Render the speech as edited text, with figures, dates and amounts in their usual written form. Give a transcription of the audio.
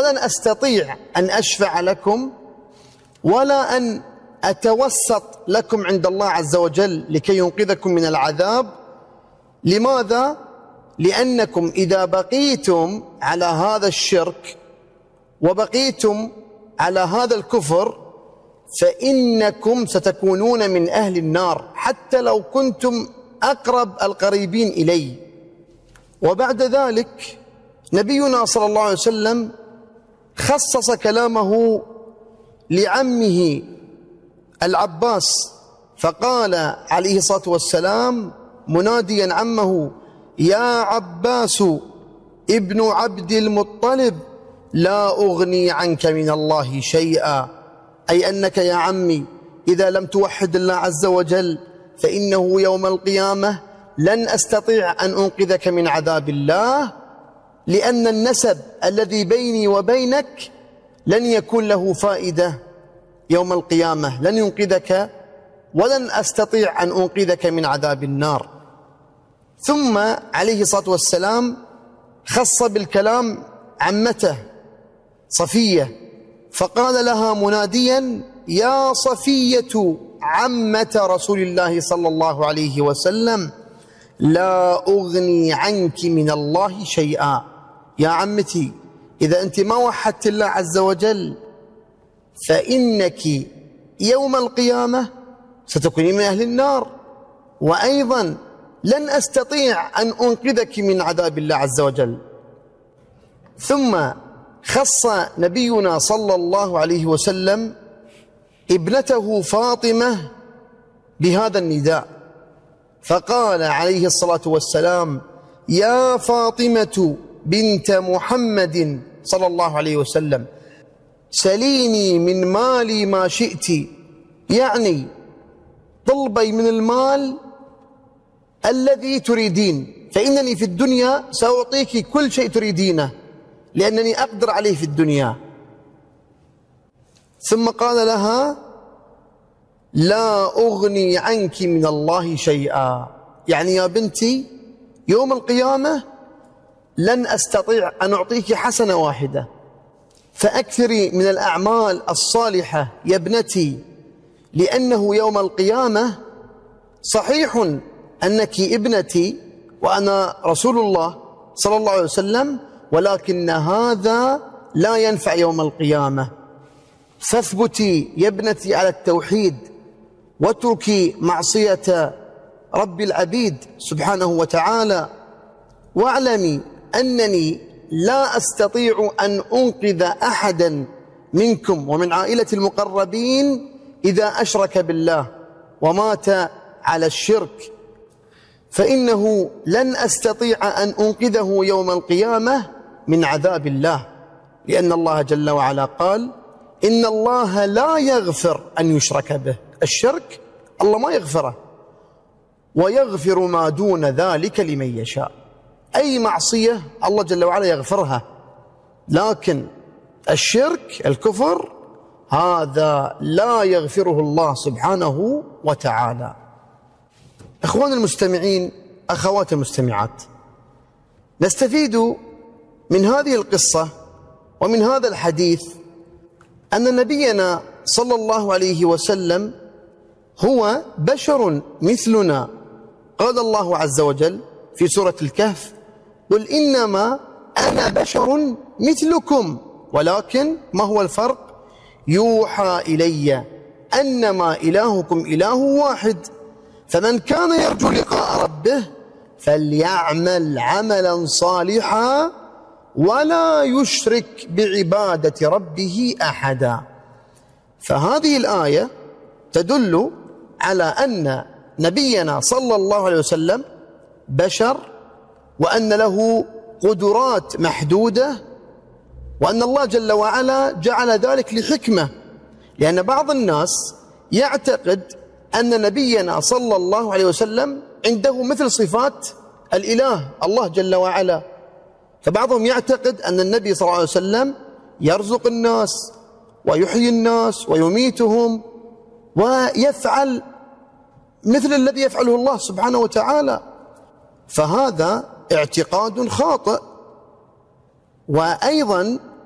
ولن أستطيع أن أشفع لكم ولا أن أتوسط لكم عند الله عز وجل لكي ينقذكم من العذاب. لماذا؟ لأنكم إذا بقيتم على هذا الشرك وبقيتم على هذا الكفر فإنكم ستكونون من أهل النار حتى لو كنتم أقرب القريبين إلي. وبعد ذلك نبينا صلى الله عليه وسلم خصص كلامه لعمه العباس، فقال عليه الصلاة والسلام مناديا عمه: يا عباس ابن عبد المطلب لا أغني عنك من الله شيئا، أي أنك يا عمي إذا لم توحد الله عز وجل فإنه يوم القيامة لن أستطيع أن أنقذك من عذاب الله، لأن النسب الذي بيني وبينك لن يكون له فائدة يوم القيامة، لن ينقذك ولن أستطيع أن أنقذك من عذاب النار. ثم عليه الصلاة والسلام خص بالكلام عمته صفية، فقال لها مناديا: يا صفية عمة رسول الله صلى الله عليه وسلم لا أغني عنك من الله شيئا. يا عمتي إذا أنت ما وحدت الله عز وجل فإنك يوم القيامة ستكونين من أهل النار، وأيضا لن أستطيع أن أنقذك من عذاب الله عز وجل. ثم خص نبينا صلى الله عليه وسلم ابنته فاطمة بهذا النداء، فقال عليه الصلاة والسلام: يا فاطمة بنت محمد صلى الله عليه وسلم سليني من مالي ما شئت، يعني طلبي من المال الذي تريدين، فإنني في الدنيا سأعطيك كل شيء تريدينه لأنني أقدر عليه في الدنيا. ثم قال لها: لا أغني عنك من الله شيئا، يعني يا بنتي يوم القيامة لن أستطيع أن أعطيك حسنة واحدة، فأكثري من الأعمال الصالحة يا ابنتي، لأنه يوم القيامة صحيح أنك ابنتي وأنا رسول الله صلى الله عليه وسلم، ولكن هذا لا ينفع يوم القيامة، فاثبتي يا ابنتي على التوحيد واتركي معصية رب العبيد سبحانه وتعالى، واعلمي أنني لا أستطيع أن أنقذ أحدا منكم ومن عائلة المقربين إذا أشرك بالله ومات على الشرك، فإنه لن أستطيع أن أنقذه يوم القيامة من عذاب الله، لأن الله جل وعلا قال: إن الله لا يغفر أن يشرك به. الشرك الله ما يغفره، ويغفر ما دون ذلك لمن يشاء. أي معصية الله جل وعلا يغفرها، لكن الشرك الكفر هذا لا يغفره الله سبحانه وتعالى. إخوان المستمعين، أخوات المستمعات، نستفيد من هذه القصة ومن هذا الحديث أن نبينا صلى الله عليه وسلم هو بشر مثلنا. قال الله عز وجل في سورة الكهف: قل إنما أنا بشر مثلكم ولكن ما هو الفرق؟ يوحى إلي أنما إلهكم إله واحد، فمن كان يرجو لقاء ربه فليعمل عملا صالحا ولا يشرك بعبادة ربه أحدا. فهذه الآية تدل على أن نبينا صلى الله عليه وسلم بشر، وأن له قدرات محدودة، وأن الله جل وعلا جعل ذلك لحكمة، لأن بعض الناس يعتقد أن نبينا صلى الله عليه وسلم عنده مثل صفات الإله الله جل وعلا، فبعضهم يعتقد أن النبي صلى الله عليه وسلم يرزق الناس ويحيي الناس ويميتهم ويفعل مثل الذي يفعله الله سبحانه وتعالى، فهذا اعتقاد خاطئ. وأيضا